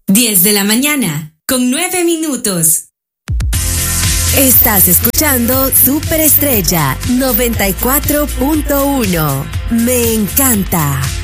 10 de la mañana, con 9 minutos. Estás escuchando Superestrella 94.1. Me encanta.